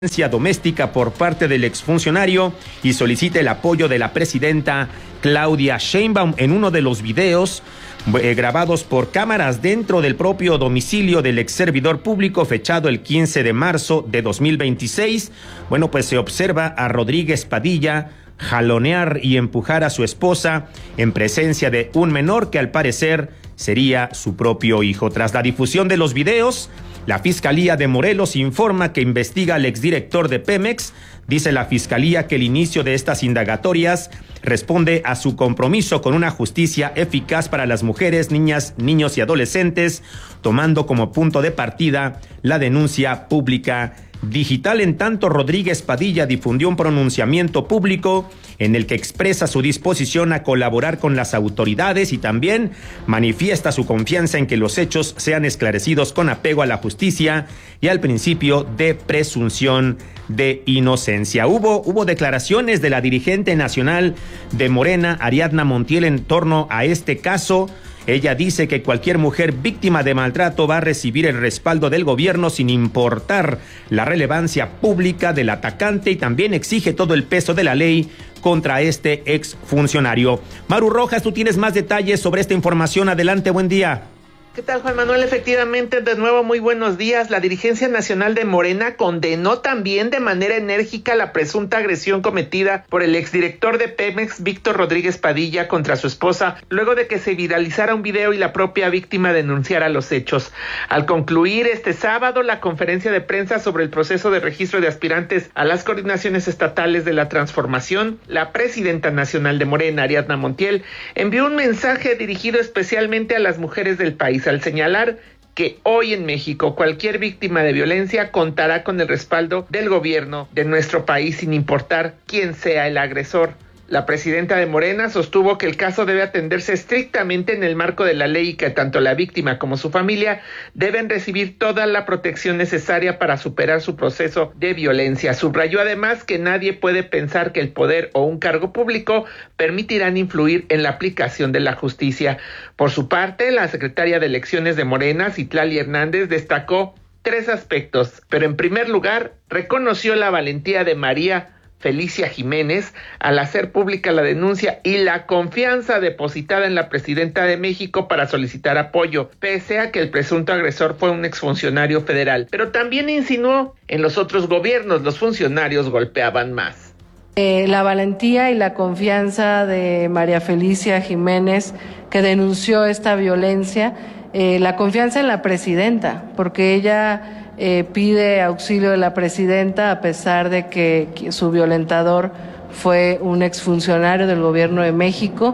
doméstica por parte del exfuncionario y solicita el apoyo de la presidenta Claudia Sheinbaum. En uno de los videos grabados por cámaras dentro del propio domicilio del ex servidor público, fechado el 15 de marzo de 2026, pues se observa a Rodríguez Padilla jalonear y empujar a su esposa en presencia de un menor que al parecer sería su propio hijo. Tras la difusión de los videos, la Fiscalía de Morelos informa que investiga al exdirector de Pemex. Dice la Fiscalía que el inicio de estas indagatorias responde a su compromiso con una justicia eficaz para las mujeres, niñas, niños y adolescentes, tomando como punto de partida la denuncia pública digital. En tanto, Rodríguez Padilla difundió un pronunciamiento público en el que expresa su disposición a colaborar con las autoridades y también manifiesta su confianza en que los hechos sean esclarecidos con apego a la justicia y al principio de presunción de inocencia. Hubo declaraciones de la dirigente nacional de Morena, Ariadna Montiel, en torno a este caso. Ella dice que cualquier mujer víctima de maltrato va a recibir el respaldo del gobierno sin importar la relevancia pública del atacante, y también exige todo el peso de la ley contra este exfuncionario. Maru Rojas, tú tienes más detalles sobre esta información. Adelante, buen día. ¿Qué tal, Juan Manuel? Efectivamente, de nuevo, muy buenos días. La dirigencia nacional de Morena condenó también de manera enérgica la presunta agresión cometida por el exdirector de Pemex, Víctor Rodríguez Padilla, contra su esposa, luego de que se viralizara un video y la propia víctima denunciara los hechos. Al concluir este sábado la conferencia de prensa sobre el proceso de registro de aspirantes a las coordinaciones estatales de la transformación, la presidenta nacional de Morena, Ariadna Montiel, envió un mensaje dirigido especialmente a las mujeres del país, al señalar que hoy en México cualquier víctima de violencia contará con el respaldo del gobierno de nuestro país sin importar quién sea el agresor. La presidenta de Morena sostuvo que el caso debe atenderse estrictamente en el marco de la ley y que tanto la víctima como su familia deben recibir toda la protección necesaria para superar su proceso de violencia. Subrayó además que nadie puede pensar que el poder o un cargo público permitirán influir en la aplicación de la justicia. Por su parte, la secretaria de Elecciones de Morena, Citlali Hernández, destacó 3 aspectos, pero en primer lugar reconoció la valentía de María Felicia Jiménez al hacer pública la denuncia y la confianza depositada en la presidenta de México para solicitar apoyo, pese a que el presunto agresor fue un exfuncionario federal. Pero también insinuó, en los otros gobiernos los funcionarios golpeaban más. La valentía y la confianza de María Felicia Jiménez, que denunció esta violencia, la confianza en la presidenta, porque ella pide auxilio de la presidenta a pesar de que su violentador fue un exfuncionario del gobierno de México.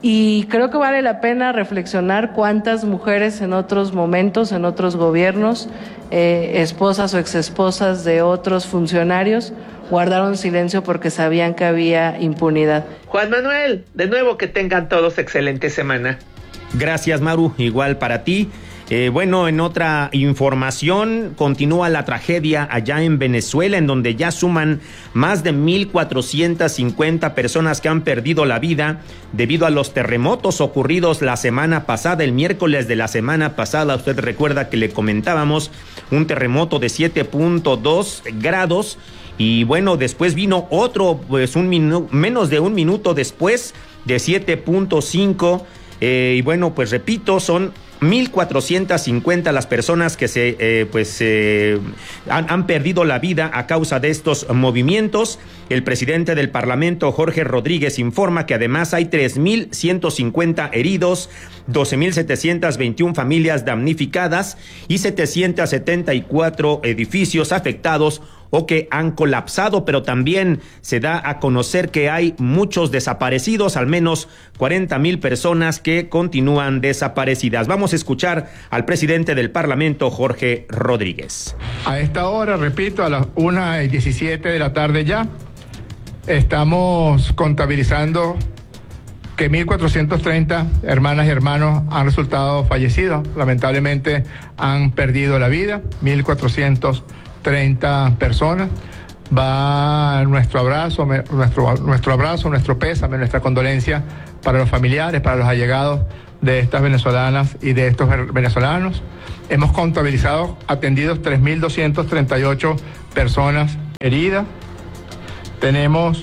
Y creo que vale la pena reflexionar cuántas mujeres en otros momentos, en otros gobiernos, esposas o exesposas de otros funcionarios, guardaron silencio porque sabían que había impunidad. Juan Manuel, de nuevo que tengan todos excelente semana. Gracias, Maru, igual para ti. En otra información, continúa la tragedia allá en Venezuela, en donde ya suman más de 1,450 personas que han perdido la vida debido a los terremotos ocurridos la semana pasada, el miércoles de la semana pasada. Usted recuerda que le comentábamos un terremoto de 7.2 grados. Y después vino otro, menos de un minuto después, de 7.5. Repito, son 1,450 las personas que han perdido la vida a causa de estos movimientos. El presidente del Parlamento, Jorge Rodríguez, informa que además hay 3,150 heridos, 12,721 familias damnificadas y 774 edificios afectados o que han colapsado, pero también se da a conocer que hay muchos desaparecidos, al menos 40,000 personas que continúan desaparecidas. Vamos a escuchar al presidente del Parlamento, Jorge Rodríguez. A esta hora, repito, a las 1:17 de la tarde ya, estamos contabilizando que 1,430 hermanas y hermanos han resultado fallecidos. Lamentablemente han perdido la vida, 1,430 personas. Va nuestro abrazo, nuestro pésame, nuestra condolencia para los familiares, para los allegados de estas venezolanas y de estos venezolanos. Hemos contabilizado, atendidos 3,238 personas heridas. Tenemos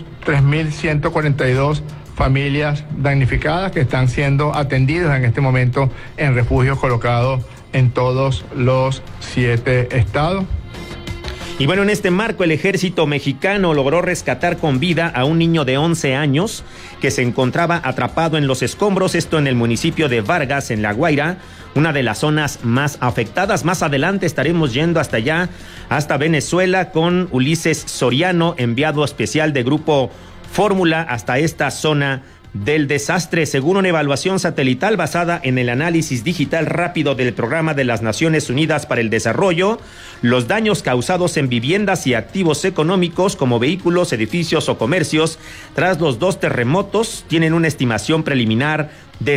3.142 familias damnificadas que están siendo atendidas en este momento en refugios colocados en todos los 7 estados. Y bueno, en este marco el ejército mexicano logró rescatar con vida a un niño de 11 años que se encontraba atrapado en los escombros, esto en el municipio de Vargas, en La Guaira, una de las zonas más afectadas. Más adelante estaremos yendo hasta allá, hasta Venezuela, con Ulises Soriano, enviado especial de Grupo Fórmula hasta esta zona del desastre. Según una evaluación satelital basada en el análisis digital rápido del Programa de las Naciones Unidas para el Desarrollo, los daños causados en viviendas y activos económicos como vehículos, edificios o comercios tras los 2 terremotos tienen una estimación preliminar de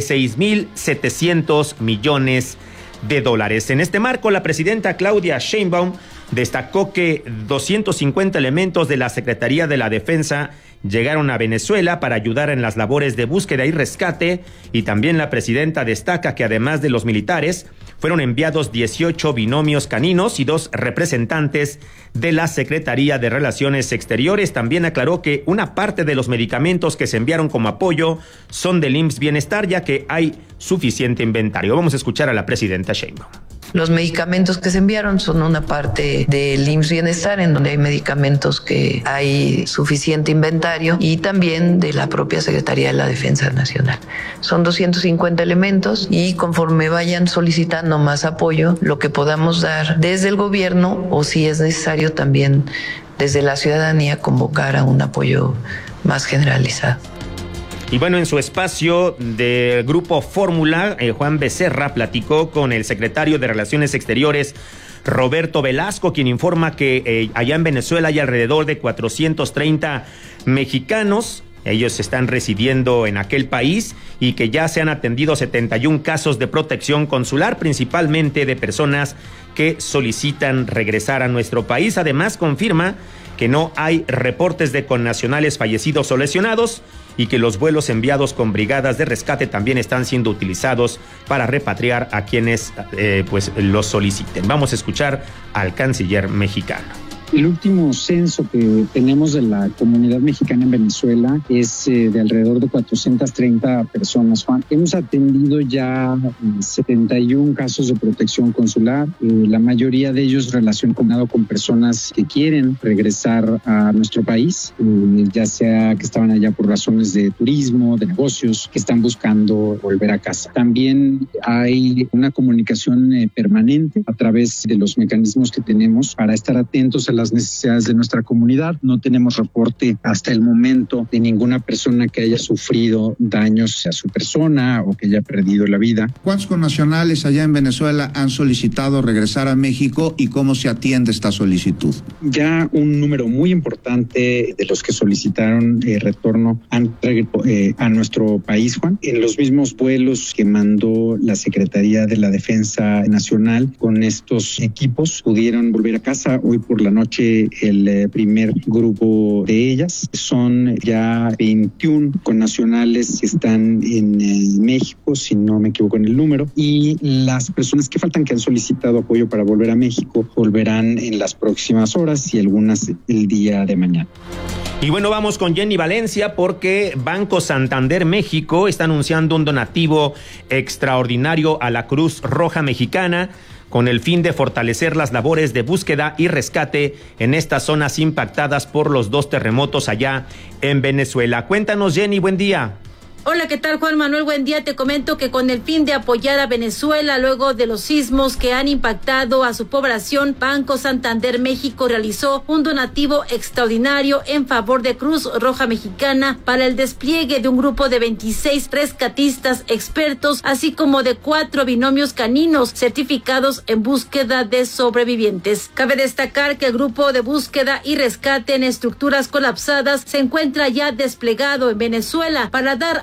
6.700 millones de dólares. En este marco, la presidenta Claudia Sheinbaum destacó que 250 elementos de la Secretaría de la Defensa llegaron a Venezuela para ayudar en las labores de búsqueda y rescate, y también la presidenta destaca que además de los militares, fueron enviados 18 binomios caninos y 2 representantes de la Secretaría de Relaciones Exteriores. También aclaró que una parte de los medicamentos que se enviaron como apoyo son del IMSS Bienestar, ya que hay suficiente inventario. Vamos a escuchar a la presidenta Sheinbaum. Los medicamentos que se enviaron son una parte del IMSS Bienestar, en donde hay medicamentos que hay suficiente inventario, y también de la propia Secretaría de la Defensa Nacional. Son 250 elementos y conforme vayan solicitando más apoyo, lo que podamos dar desde el gobierno, o si es necesario también desde la ciudadanía, convocar a un apoyo más generalizado. Y bueno, en su espacio de Grupo Fórmula, Juan Becerra platicó con el secretario de Relaciones Exteriores, Roberto Velasco, quien informa que allá en Venezuela hay alrededor de 430 mexicanos. Ellos están residiendo en aquel país y que ya se han atendido 71 casos de protección consular, principalmente de personas que solicitan regresar a nuestro país. Además, confirma que no hay reportes de connacionales fallecidos o lesionados y que los vuelos enviados con brigadas de rescate también están siendo utilizados para repatriar a quienes pues los soliciten. Vamos a escuchar al canciller mexicano. El último censo que tenemos de la comunidad mexicana en Venezuela es de alrededor de 430 personas, Juan. Hemos atendido ya 71 casos de protección consular, la mayoría de ellos relacionados con personas que quieren regresar a nuestro país, ya sea que estaban allá por razones de turismo, de negocios, que están buscando volver a casa. También hay una comunicación permanente a través de los mecanismos que tenemos para estar atentos a las necesidades de nuestra comunidad. No tenemos reporte hasta el momento de ninguna persona que haya sufrido daños a su persona o que haya perdido la vida. ¿Cuántos connacionales allá en Venezuela han solicitado regresar a México y cómo se atiende esta solicitud? Ya un número muy importante de los que solicitaron retorno a nuestro país, Juan. En los mismos vuelos que mandó la Secretaría de la Defensa Nacional con estos equipos, pudieron volver a casa. Hoy por la noche el primer grupo de ellas. Son ya 21 connacionales que están en México, si no me equivoco en el número, y las personas que faltan, que han solicitado apoyo para volver a México, volverán en las próximas horas y algunas el día de mañana. Y bueno, vamos con Jenny Valencia, porque Banco Santander México está anunciando un donativo extraordinario a la Cruz Roja Mexicana con el fin de fortalecer las labores de búsqueda y rescate en estas zonas impactadas por los 2 terremotos allá en Venezuela. Cuéntanos, Jenny, buen día. Hola, ¿qué tal, Juan Manuel? Buen día. Te comento que con el fin de apoyar a Venezuela luego de los sismos que han impactado a su población, Banco Santander México realizó un donativo extraordinario en favor de Cruz Roja Mexicana para el despliegue de un grupo de 26 rescatistas expertos, así como de 4 binomios caninos certificados en búsqueda de sobrevivientes. Cabe destacar que el grupo de búsqueda y rescate en estructuras colapsadas se encuentra ya desplegado en Venezuela para dar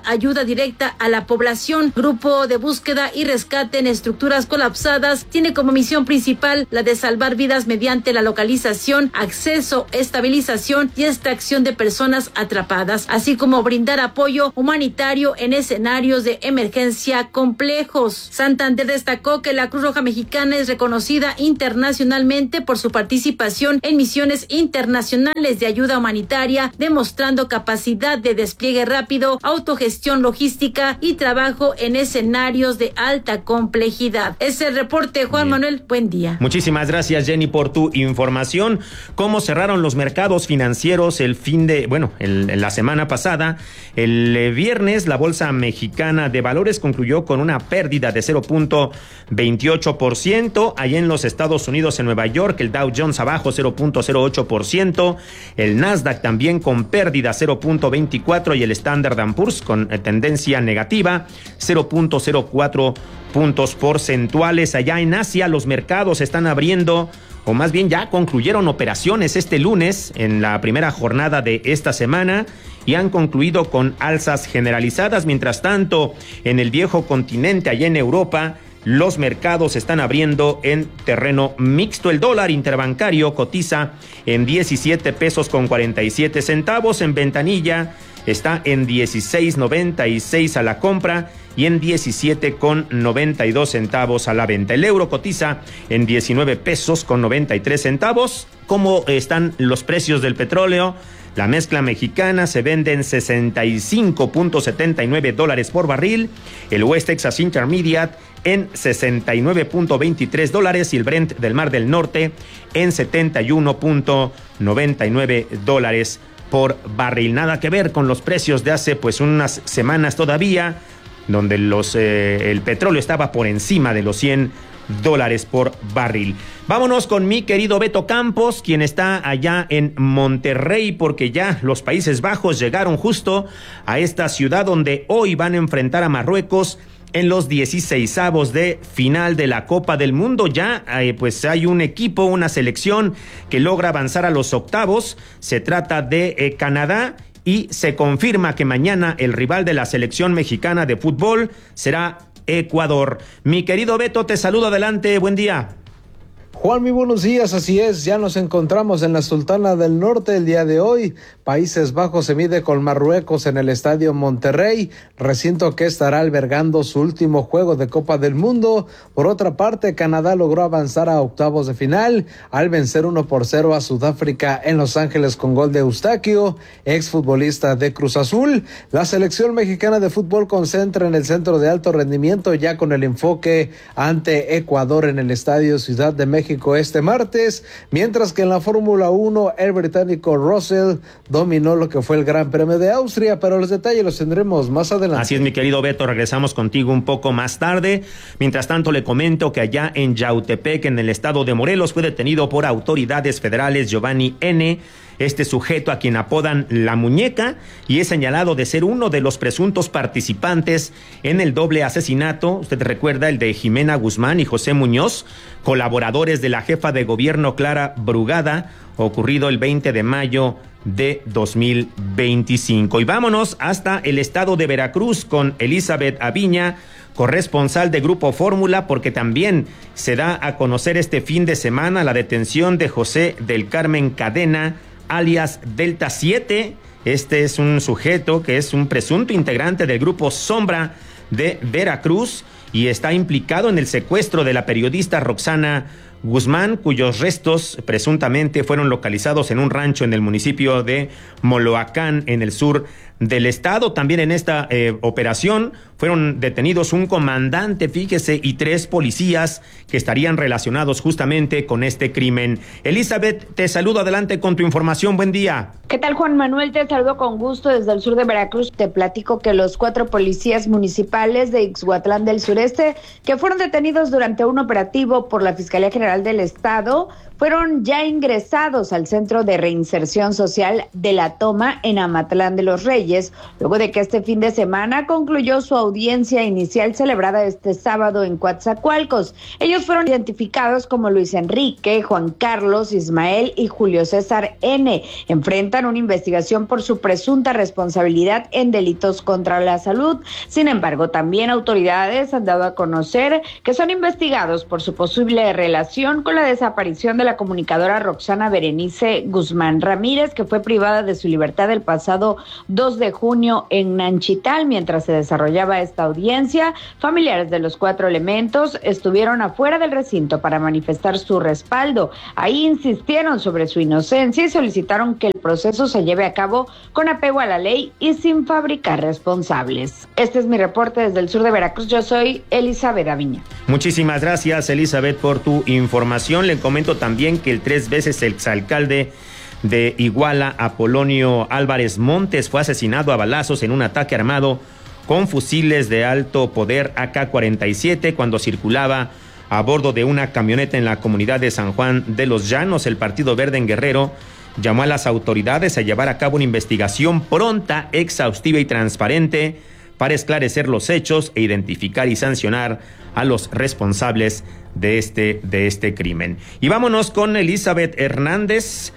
ayuda directa a la población. Grupo de búsqueda y rescate en estructuras colapsadas tiene como misión principal la de salvar vidas mediante la localización, acceso, estabilización y extracción de personas atrapadas, así como brindar apoyo humanitario en escenarios de emergencia complejos. Santander destacó que la Cruz Roja Mexicana es reconocida internacionalmente por su participación en misiones internacionales de ayuda humanitaria, demostrando capacidad de despliegue rápido, autogestión logística y trabajo en escenarios de alta complejidad. Es el reporte, Juan Manuel. Buen día. Muchísimas gracias, Jenny, por tu información. ¿Cómo cerraron los mercados financieros la semana pasada? El viernes, la Bolsa Mexicana de Valores concluyó con una pérdida de 0.28%. Allá en los Estados Unidos, en Nueva York, el Dow Jones abajo 0.08%. El Nasdaq también con pérdida 0.24% y el Standard & Poor's con tendencia negativa 0.04 puntos porcentuales. Allá en Asia, los mercados están abriendo, o más bien ya concluyeron operaciones este lunes en la primera jornada de esta semana y han concluido con alzas generalizadas. Mientras tanto, en el viejo continente, allá en Europa, los mercados están abriendo en terreno mixto. El dólar interbancario cotiza en 17 pesos con 47 centavos. En ventanilla está en 16.96 a la compra y en 17.92 centavos a la venta. El euro cotiza en 19 pesos con 93 centavos. ¿Cómo están los precios del petróleo? La mezcla mexicana se vende en $65.79 por barril, el West Texas Intermediate en $69.23 y el Brent del Mar del Norte en $71.99 por barril. Nada que ver con los precios de hace unas semanas todavía, donde el petróleo estaba por encima de los $100 por barril. Vámonos con mi querido Beto Campos, quien está allá en Monterrey, porque ya los Países Bajos llegaron justo a esta ciudad donde hoy van a enfrentar a Marruecos en los 16avos de final de la Copa del Mundo. Ya hay un equipo, una selección que logra avanzar a los octavos. Se trata de Canadá. Y se confirma que mañana el rival de la selección mexicana de fútbol será Ecuador. Mi querido Beto, te saludo, adelante, buen día. Juan, muy buenos días, así es, ya nos encontramos en la Sultana del Norte el día de hoy. Países Bajos se mide con Marruecos en el Estadio Monterrey, recinto que estará albergando su último juego de Copa del Mundo. Por otra parte, Canadá logró avanzar a octavos de final al vencer 1-0 a Sudáfrica en Los Ángeles con gol de Eustaquio, exfutbolista de Cruz Azul. La selección mexicana de fútbol concentra en el centro de alto rendimiento ya con el enfoque ante Ecuador en el Estadio Ciudad de México este martes, mientras que en la Fórmula 1 el británico Russell dominó lo que fue el Gran Premio de Austria, pero los detalles los tendremos más adelante. Así es, mi querido Beto, regresamos contigo un poco más tarde. Mientras tanto, le comento que allá en Yautepec, en el estado de Morelos, fue detenido por autoridades federales Giovanni N., este sujeto a quien apodan La Muñeca, y es señalado de ser uno de los presuntos participantes en el doble asesinato, usted recuerda, el de Jimena Guzmán y José Muñoz, colaboradores de la jefa de gobierno Clara Brugada, ocurrido el 20 de mayo de 2025. Y vámonos hasta el estado de Veracruz con Elizabeth Aviña, corresponsal de Grupo Fórmula, porque también se da a conocer este fin de semana la detención de José del Carmen Cadena, alias Delta 7. Este es un sujeto que es un presunto integrante del Grupo Sombra de Veracruz y está implicado en el secuestro de la periodista Roxana Guzmán, cuyos restos presuntamente fueron localizados en un rancho en el municipio de Moloacán, en el sur del estado. También en esta operación fueron detenidos un comandante, fíjese, y 3 policías que estarían relacionados justamente con este crimen. Elizabeth, te saludo, adelante con tu información, buen día. ¿Qué tal, Juan Manuel? Te saludo con gusto desde el sur de Veracruz. Te platico que los 4 policías municipales de Ixhuatlán del Sureste, que fueron detenidos durante un operativo por la Fiscalía General del Estado, fueron ya ingresados al Centro de Reinserción Social de La Toma en Amatlán de los Reyes, luego de que este fin de semana concluyó su audiencia inicial celebrada este sábado en Coatzacoalcos. Ellos fueron identificados como Luis Enrique, Juan Carlos, Ismael y Julio César N. Enfrentan una investigación por su presunta responsabilidad en delitos contra la salud. Sin embargo, también autoridades han dado a conocer que son investigados por su posible relación con la desaparición de la comunicadora Roxana Berenice Guzmán Ramírez, que fue privada de su libertad el pasado 2 de junio en Nanchital. Mientras se desarrollaba esta audiencia, familiares de los 4 elementos estuvieron afuera del recinto para manifestar su respaldo. Ahí insistieron sobre su inocencia y solicitaron que el proceso se lleve a cabo con apego a la ley y sin fabricar responsables. Este es mi reporte desde el sur de Veracruz. Yo soy Elizabeth Aviña. Muchísimas gracias, Elizabeth, por tu información. Le comento también que el 3 veces exalcalde de Iguala, Apolonio Álvarez Montes, fue asesinado a balazos en un ataque armado con fusiles de alto poder AK-47 cuando circulaba a bordo de una camioneta en la comunidad de San Juan de los Llanos. El Partido Verde en Guerrero llamó a las autoridades a llevar a cabo una investigación pronta, exhaustiva y transparente para esclarecer los hechos e identificar y sancionar a los responsables de este crimen. Y vámonos con Lisbeth Hernández,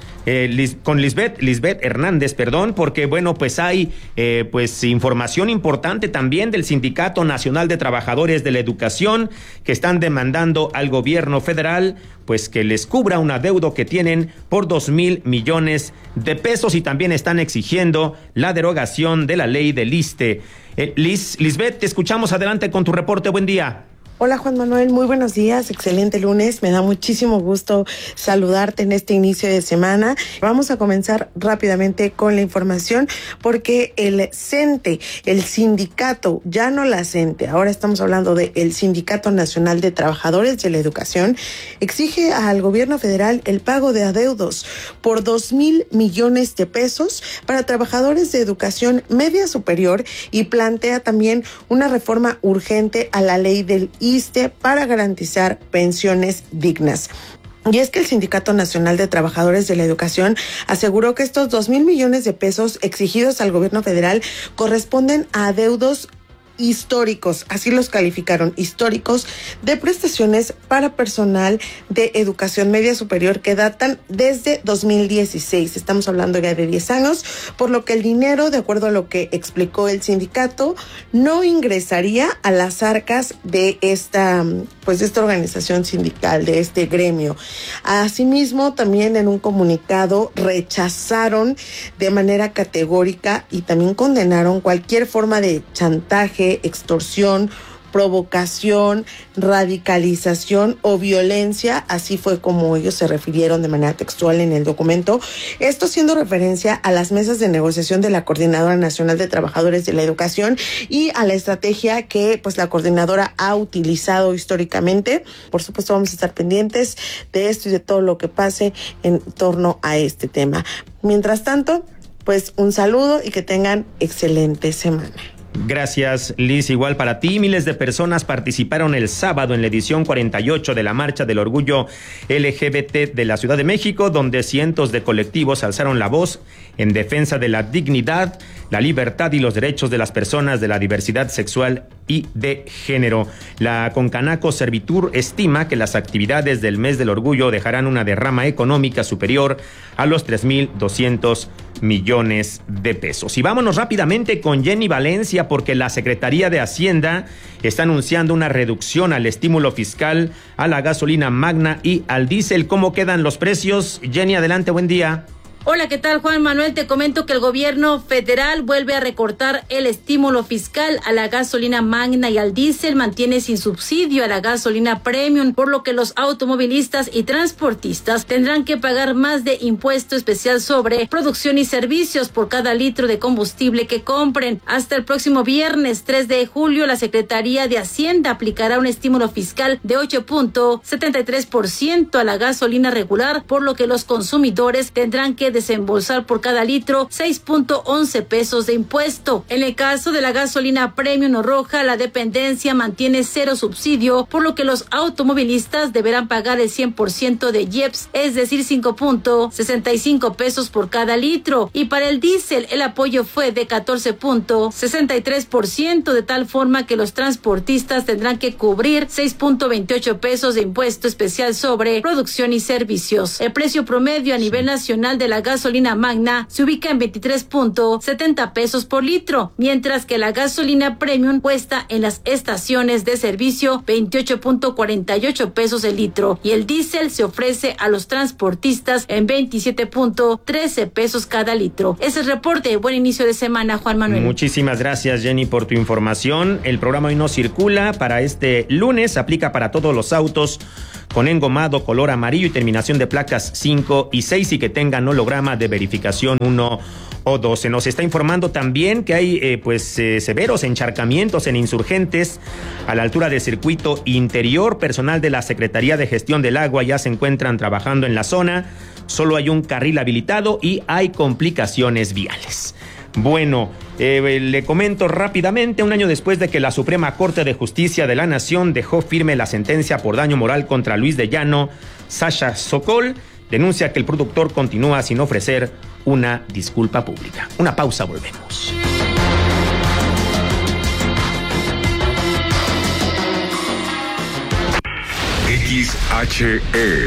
porque bueno, pues hay información importante también del Sindicato Nacional de Trabajadores de la Educación, que están demandando al gobierno federal pues que les cubra un adeudo que tienen por 2,000 millones de pesos, y también están exigiendo la derogación de la ley del ISSSTE. Lisbeth, te escuchamos, adelante con tu reporte, buen día. Hola Juan Manuel, muy buenos días, excelente lunes, me da muchísimo gusto saludarte en este inicio de semana. Vamos a comenzar rápidamente con la información porque el CENTE, el sindicato, ya no la CENTE, ahora estamos hablando del Sindicato Nacional de Trabajadores de la Educación, exige al gobierno federal el pago de adeudos por 2,000 millones de pesos para trabajadores de educación media superior y plantea también una reforma urgente a la ley del ISSSTE para garantizar pensiones dignas. Y es que el Sindicato Nacional de Trabajadores de la Educación aseguró que estos 2,000 millones de pesos exigidos al gobierno federal corresponden a adeudos históricos, así los calificaron, históricos, de prestaciones para personal de educación media superior que datan desde 2016. Estamos hablando ya de 10 años, por lo que el dinero, de acuerdo a lo que explicó el sindicato, no ingresaría a las arcas de esta organización sindical, de este gremio. Asimismo, también en un comunicado rechazaron de manera categórica y también condenaron cualquier forma de chantaje, extorsión, provocación, radicalización o violencia, así fue como ellos se refirieron de manera textual en el documento, esto haciendo referencia a las mesas de negociación de la Coordinadora Nacional de Trabajadores de la Educación y a la estrategia que la coordinadora ha utilizado históricamente. Por supuesto, vamos a estar pendientes de esto y de todo lo que pase en torno a este tema. Mientras tanto, un saludo y que tengan excelente semana. Gracias, Liz. Igual para ti. Miles de personas participaron el sábado en la edición 48 de la Marcha del Orgullo LGBT de la Ciudad de México, donde cientos de colectivos alzaron la voz en defensa de la dignidad, la libertad y los derechos de las personas de la diversidad sexual y de género. La Concanaco Servitur estima que las actividades del mes del orgullo dejarán una derrama económica superior a los 3,200 millones de pesos. Y vámonos rápidamente con Jenny Valencia, porque la Secretaría de Hacienda está anunciando una reducción al estímulo fiscal a la gasolina magna y al diésel. ¿Cómo quedan los precios? Jenny, adelante, buen día. Hola, ¿qué tal, Juan Manuel? Te comento que el gobierno federal vuelve a recortar el estímulo fiscal a la gasolina magna y al diésel, mantiene sin subsidio a la gasolina premium, por lo que los automovilistas y transportistas tendrán que pagar más de impuesto especial sobre producción y servicios por cada litro de combustible que compren. Hasta el próximo viernes 3 de julio, la Secretaría de Hacienda aplicará un estímulo fiscal de 8.73% a la gasolina regular, por lo que los consumidores tendrán que desembolsar por cada litro 6.11 pesos de impuesto. En el caso de la gasolina premium o roja, la dependencia mantiene cero subsidio, por lo que los automovilistas deberán pagar el 100% de IEPS, es decir, 5.65 pesos por cada litro. Y para el diésel, el apoyo fue de 14.63%, de tal forma que los transportistas tendrán que cubrir 6.28 pesos de impuesto especial sobre producción y servicios. El precio promedio a nivel nacional de la gasolina magna se ubica en 23.70 pesos por litro, mientras que la gasolina premium cuesta en las estaciones de servicio 28.48 pesos el litro, y el diésel se ofrece a los transportistas en 27.13 pesos cada litro. Ese es el reporte. Buen inicio de semana, Juan Manuel. Muchísimas gracias, Jenny, por tu información. El programa hoy no circula para este lunes, aplica para todos los autos con engomado color amarillo y terminación de placas 5 y 6 y que tengan holograma de verificación 1 o 2. Se nos está informando también que hay severos encharcamientos en Insurgentes a la altura del circuito interior. Personal de la Secretaría de Gestión del Agua ya se encuentran trabajando en la zona. Solo hay un carril habilitado y hay complicaciones viales. Bueno, le comento rápidamente, un año después de que la Suprema Corte de Justicia de la Nación dejó firme la sentencia por daño moral contra Luis de Llano, Sasha Sokol denuncia que el productor continúa sin ofrecer una disculpa pública. Una pausa, volvemos. XHE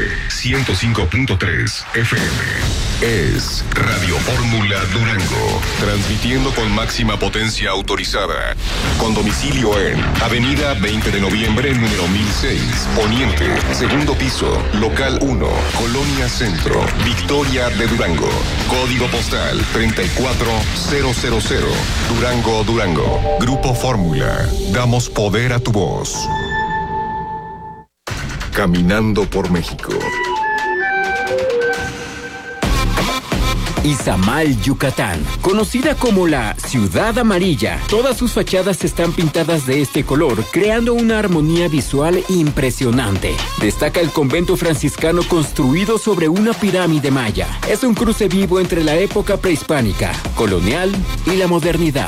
105.3 FM es Radio Fórmula Durango, transmitiendo con máxima potencia autorizada, con domicilio en Avenida 20 de Noviembre, número 1006, Poniente, segundo piso, local 1, Colonia Centro, Victoria de Durango, código postal 34000, Durango, Durango. Grupo Fórmula, damos poder a tu voz. Caminando por México. Izamal, Yucatán, conocida como la Ciudad Amarilla. Todas sus fachadas están pintadas de este color, creando una armonía visual impresionante. Destaca el convento franciscano construido sobre una pirámide maya. Es un cruce vivo entre la época prehispánica, colonial y la modernidad.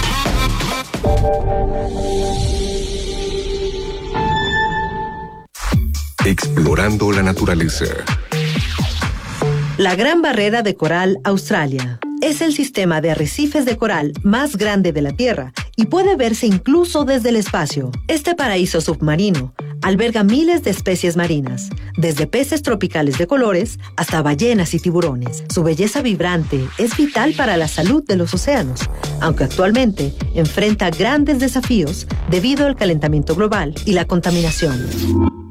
Explorando la naturaleza. La Gran Barrera de Coral, Australia. Es el sistema de arrecifes de coral más grande de la Tierra y puede verse incluso desde el espacio. Este paraíso submarino alberga miles de especies marinas, desde peces tropicales de colores hasta ballenas y tiburones. Su belleza vibrante es vital para la salud de los océanos, aunque actualmente enfrenta grandes desafíos debido al calentamiento global y la contaminación.